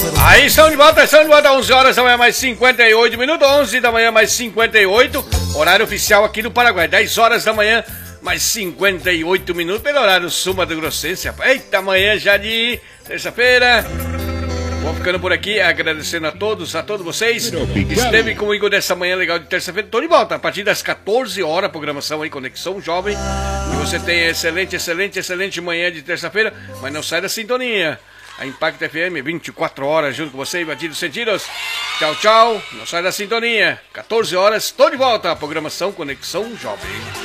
Aí estão de volta, 11 horas da manhã mais 58 minutos, 11 da manhã mais 58, horário oficial aqui no Paraguai, 10 horas da manhã mais 58 minutos, pelo horário sul-mato-grossense. Eita, amanhã já de terça-feira. Vou ficando por aqui, agradecendo a todos vocês. Esteve comigo nessa manhã legal de terça-feira. Estou de volta a partir das 14 horas, programação aí, Conexão Jovem. E você tem excelente manhã de terça-feira, mas não sai da sintonia. A Impact FM, 24 horas junto com você, Batidos Sentidos. Tchau, tchau. Não sai da sintonia. 14 horas, estou de volta. A programação Conexão Jovem.